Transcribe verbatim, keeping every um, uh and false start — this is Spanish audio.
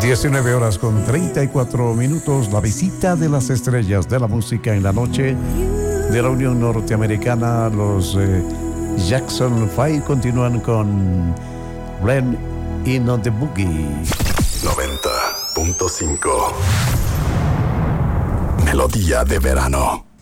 diecinueve horas con treinta y cuatro minutos, la visita de las estrellas de la música en la noche de la Unión Norteamericana. Los eh, Jackson Five continúan con Ren in on the Boogie. noventa punto cinco Melodía de verano.